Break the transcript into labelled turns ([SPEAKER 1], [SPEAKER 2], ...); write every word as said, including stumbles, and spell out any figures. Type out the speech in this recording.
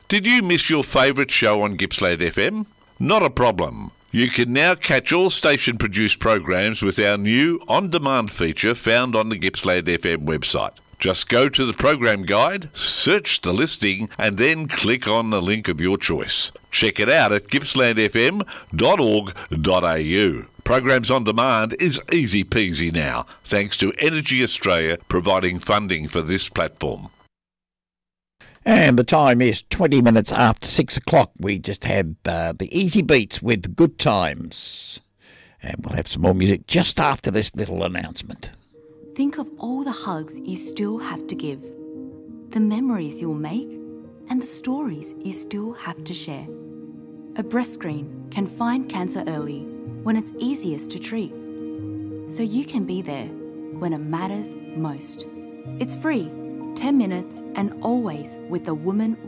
[SPEAKER 1] Did you miss your favourite show on Gippsland F M? Not a problem. You can now catch all station-produced programs with our new on-demand feature found on the Gippsland F M website. Just go to the program guide, search the listing, and then click on the link of your choice. Check it out at gippsland f m dot org dot a u. Programs on demand is easy peasy now, thanks to Energy Australia providing funding for this platform.
[SPEAKER 2] And the time is twenty minutes after six o'clock. We just have uh, the Easy Beats with Good Times. And we'll have some more music just after this little announcement.
[SPEAKER 3] Think of all the hugs you still have to give, the memories you'll make, and the stories you still have to share. A breast screen can find cancer early when it's easiest to treat, so you can be there when it matters most. It's free, ten minutes, and always with the Woman